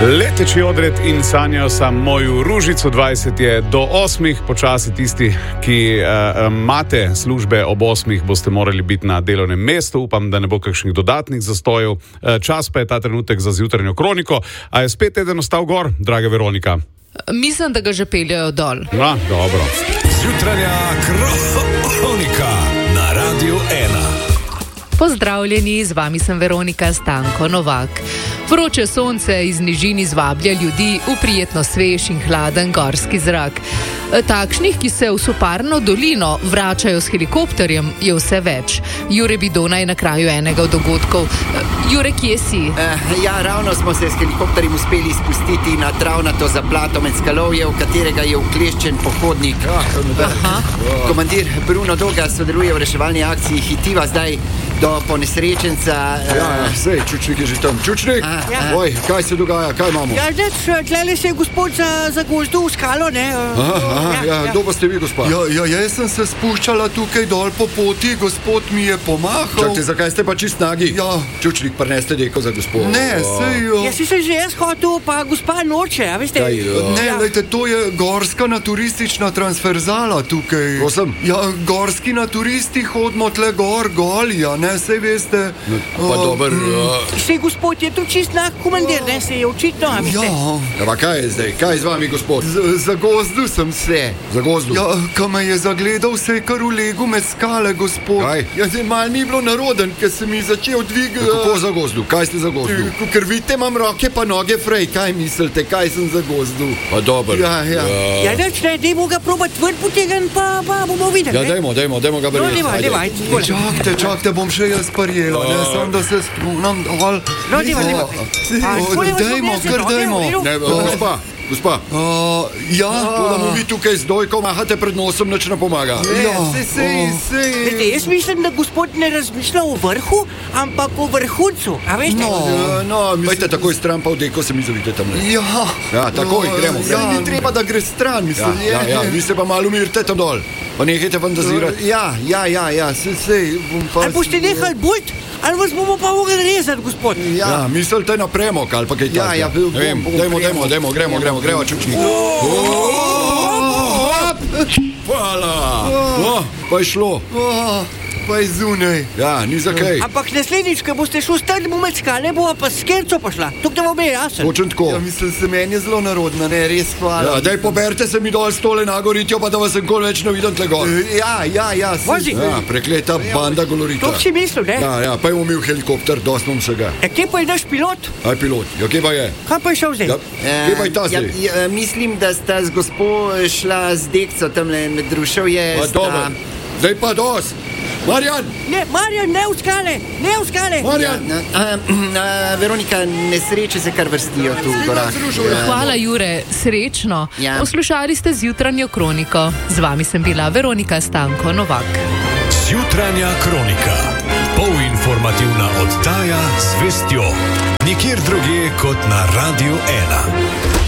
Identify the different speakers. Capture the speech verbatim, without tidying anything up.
Speaker 1: Leteči odred in sanjajo sam moju ružico, dvajset je do osmih, počasi tisti, ki uh, imate službe ob osmih, boste morali biti na delovnem mestu, upam, da ne bo kakšnih dodatnih zastojev. Uh, čas pa je ta trenutek za zjutrajno kroniko. A je spet eden ostal gor, draga Veronika?
Speaker 2: Mislim, da ga že peljajo dol.
Speaker 1: Ja, dobro.
Speaker 3: Zjutrajna kronika na Radiu ena.
Speaker 2: Pozdravljeni, z vami sem Veronika Stanko Novak. Vroče sonce iz nižin izvablja ljudi v prijetno svež in hladen gorski zrak. Takšnih, ki se v soparno dolino vračajo s helikopterjem, je vse več. Jure Bidona je na kraju enega od dogodkov. Jure, kje si?
Speaker 4: Uh, ja, ravno smo se s helikopterjem uspeli spustiti na travnato zaplato med skalovje, v katerega je vkleščen pohodnik.
Speaker 2: Aha.
Speaker 4: Komandir Bruno Doga sodeluje v reševalni akciji Hitiva zdaj do ponesrečenca. Uh,
Speaker 5: Ja, ja, sej, Čučnik je že tam. Čučnik,
Speaker 4: A,
Speaker 5: ja.
Speaker 4: a.
Speaker 5: Oj, kaj se dogaja, kaj imamo?
Speaker 6: Ja, zdaj, tlele se je gospod za, za gozdov v skalo, ne?
Speaker 5: Aha, aha, ja, ja, kdo pa ste vi, gospa?
Speaker 7: Ja, ja, jaz sem se spuščala tukaj dol po poti, gospod mi je pomahal.
Speaker 5: Čakajte, zakaj ste pa čist nagi?
Speaker 7: Ja.
Speaker 5: Čučnik, prneste deko za gospod.
Speaker 7: Ne, sej jo.
Speaker 6: Ja, si se že jaz hotel, pa gospa noče, a veste?
Speaker 5: Kaj, ja.
Speaker 7: Ne,
Speaker 6: Ja.
Speaker 7: lejte, to je gorska naturistična transverzala tukaj.
Speaker 5: Prosim?
Speaker 7: Ja, gorski naturisti hodimo tle gor, goli, a ne, sej veste.
Speaker 5: Pa
Speaker 7: A,
Speaker 5: dober,
Speaker 7: mm,
Speaker 5: ja.
Speaker 6: Sej gospod je tu čist nak komandir, ne? Se je očitno, a veste?
Speaker 7: Ja,
Speaker 5: Ja, pa kaj je zdaj? Kaj je z vami, gospod?
Speaker 7: z, za gozdu sem se.
Speaker 5: Za gozdu?
Speaker 7: Ja, ko me je zagledal, se je kar v legu med skale, gospod.
Speaker 5: Kaj?
Speaker 7: Ja, zdaj mal ni bilo naroden, ker sem mi začel dvigati.
Speaker 5: Kako za gozdu? Kaj ste za gozdu?
Speaker 7: Ker vidite, imam roke pa noge frej, kaj mislite, kaj sem za gozdu?
Speaker 5: Pa dober.
Speaker 7: Ja, ja.
Speaker 6: Ja, neč, ne, dajmo ga probat ven potegan, pa, pa bomo videli,
Speaker 5: Ja,
Speaker 6: ne?
Speaker 5: dajmo, dajmo, dajmo ga
Speaker 6: No,
Speaker 5: brati.
Speaker 6: dajvaj, dajvaj.
Speaker 7: Čakajte, čakajte, bom še jaz prijela, ne, sam da se spunam dol.
Speaker 6: No, dajvaj, dajvaj. A,
Speaker 7: O,
Speaker 6: takole vas bom
Speaker 7: Dajmo,
Speaker 6: jaz
Speaker 7: kar
Speaker 6: zadel,
Speaker 7: dajmo.
Speaker 6: v redu?
Speaker 5: Ne, gospa, gospa.
Speaker 7: A, Ja,
Speaker 5: To, da mu vi tukaj z dojko mahate pred nosom, nič ne pomaga.
Speaker 7: ja, sej, sej,
Speaker 6: Veste,
Speaker 7: sej.
Speaker 6: jaz mislim, da gospod ne razmišlja o vrhu, ampak o vrhuncu, a veste?
Speaker 7: No.
Speaker 5: Ja, no, Pojďte takoj stran, pa v deko se mi zavite tam.
Speaker 7: Ja,
Speaker 5: Ja, takoj, gremo,
Speaker 7: Ja,
Speaker 5: gremo.
Speaker 7: ni treba, da gre stran,
Speaker 5: Ja,
Speaker 7: mislim.
Speaker 5: ja, ja, vi se pa malo umirite tam dol. Pa nehajte fantazirati.
Speaker 7: Ja, ja, ja, ja, sej, sej, bom pa...
Speaker 6: Ali boste nehali bult, ali vas bomo pa mogli rezati, gospod?
Speaker 5: Ja, mislite na premok ali pa kaj
Speaker 7: Ja,
Speaker 5: takega.
Speaker 7: ja, bom-
Speaker 5: Ne vem,
Speaker 7: bom
Speaker 5: dajmo,
Speaker 7: premok.
Speaker 5: dajmo, dajmo, gremo, gremo, gremo, čučnik. Hvala. No, pa je šlo.
Speaker 7: Oh, pa je zunaj.
Speaker 5: Ja, ni za kaj.
Speaker 6: Ampak naslednjič, ko boste šli strani med skale, bo pa s kerco pošla. Tukaj vam je jasen.
Speaker 5: Točen tako.
Speaker 7: Ja, mislim, se meni je zelo narodno, ne, res hvala.
Speaker 5: Ja, daj poberte se mi dol stole na goritijo, pa da vas nikoli več ne vidim tle gor.
Speaker 7: E, Ja, ja, ja, sej,
Speaker 6: Vozi.
Speaker 7: sej.
Speaker 5: Ja, prekleta banda golorita.
Speaker 6: To si mislil, ne?
Speaker 5: Ja, ja, pa je umil helikopter, dost imam vsega.
Speaker 6: E, kje pa je naš pilot?
Speaker 5: Aj pilot, ja, kje pa je?
Speaker 6: Kaj pa je šel zdaj?
Speaker 5: Ja, kje pa je ta
Speaker 4: ja,
Speaker 5: zdaj?
Speaker 4: ja, mislim, da sta z gospo šla z dekco tamle med druševje.
Speaker 5: Pa dobro, zdaj pa dost. Marjan,
Speaker 6: Ne, Marjan, ne v skale, ne v skale.
Speaker 5: Marjan.
Speaker 4: A, a, a, Veronika, nesreče se kar vrstijo tu v gorah.
Speaker 2: Hvala, Jure, srečno.
Speaker 4: Ja.
Speaker 2: Poslušali ste zjutranjo kroniko. Z vami sem bila Veronika Stanko Novak.
Speaker 3: Zjutrajna kronika. Polinformativna oddaja z vestjo. Nikjer drugje kot na Radiu ena.